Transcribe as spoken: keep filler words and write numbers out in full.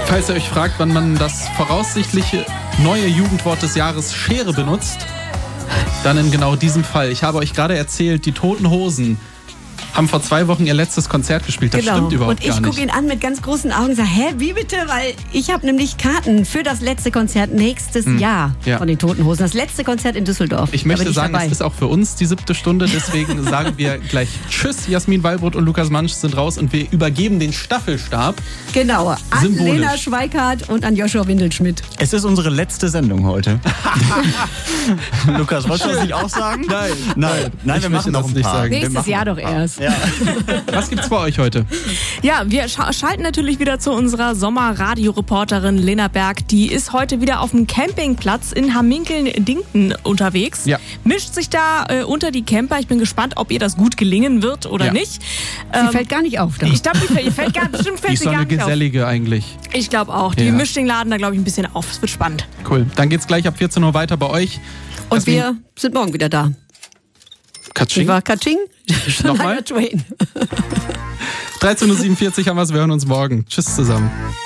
Falls ihr euch fragt, wann man das voraussichtliche neue Jugendwort des Jahres Schere benutzt, dann in genau diesem Fall. Ich habe euch gerade erzählt, die Toten Hosen haben vor zwei Wochen ihr letztes Konzert gespielt. Das genau. stimmt überhaupt Und ich gar nicht. gucke ihn an mit ganz großen Augen und sage, hä, wie bitte? Weil ich habe nämlich Karten für das letzte Konzert nächstes hm. Jahr ja. von den Toten Hosen. Das letzte Konzert in Düsseldorf. Ich möchte sagen, dabei. Es ist auch für uns die siebte Stunde. Deswegen sagen wir gleich Tschüss. Jasmin Wallbrot und Lukas Mansch sind raus und wir übergeben den Staffelstab. Genau, an symbolisch. Lena Schweikart und an Joshua Windelschmidt. Es ist unsere letzte Sendung heute. Lukas, wolltest du das nicht auch sagen? Nein. Nein, Nein wir machen noch ein nicht paar. sagen. Nächstes Jahr doch erst. Ja. Was gibt's bei euch heute? Ja, wir scha- schalten natürlich wieder zu unserer Sommerradioreporterin Lena Berg. Die ist heute wieder auf dem Campingplatz in Hamminkeln-Dinkten unterwegs. Ja. Mischt sich da äh, unter die Camper. Ich bin gespannt, ob ihr das gut gelingen wird oder ja. nicht. Sie Ähm, fällt gar nicht auf. Da. Ich glaube, die fällt gar, bestimmt fällt Die ist sie so gar eine nicht auf. gesellige eigentlich. Ich glaube auch. Die Ja. mischt den Laden da, glaube ich, ein bisschen auf. Es wird spannend. Cool. Dann geht's gleich ab vierzehn Uhr weiter bei euch. Und Jasmin, wir sind morgen wieder da. Katsching. War Katsching? Nochmal? Twain. dreizehn Uhr siebenundvierzig haben wir es. Wir hören uns morgen. Tschüss zusammen.